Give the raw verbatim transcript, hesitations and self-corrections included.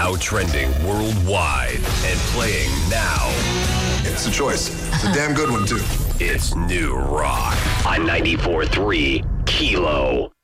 Now trending worldwide and playing now. It's a choice. It's a damn good one, too. It's New Rock on ninety-four point three Kilo.